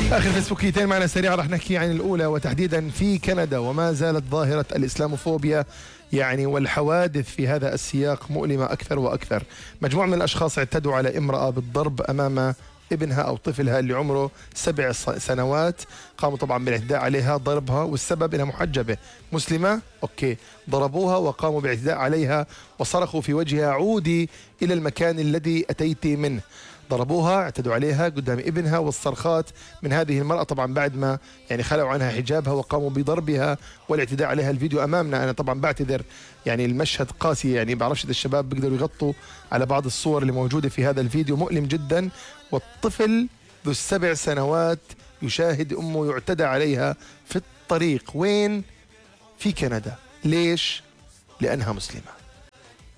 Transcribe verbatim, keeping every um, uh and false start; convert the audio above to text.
اخر فيسبوكيتين معنا سريعا راح نحكي عن الاولى وتحديدا في كندا، وما زالت ظاهره الاسلاموفوبيا يعني والحوادث في هذا السياق مؤلمه اكثر واكثر. مجموعه من الاشخاص اعتدوا على امراه بالضرب امام ابنها او طفلها اللي عمره سبع سنوات، قاموا طبعا بالاعتداء عليها ضربها، والسبب انها محجبه مسلمه، اوكي، ضربوها وقاموا بالاعتداء عليها وصرخوا في وجهها عودي الى المكان الذي اتيت منه. ضربوها، اعتدوا عليها قدام ابنها، والصرخات من هذه المرأة طبعا بعد ما يعني خلعوا عنها حجابها وقاموا بضربها والاعتداء عليها. الفيديو أمامنا، أنا طبعا بعتذر يعني المشهد قاسي، يعني بعرفش إذا الشباب بيقدروا يغطوا على بعض الصور اللي موجودة في هذا الفيديو، مؤلم جدا. والطفل ذو السبع سنوات يشاهد أمه يعتدى عليها في الطريق، وين؟ في كندا. ليش؟ لأنها مسلمة.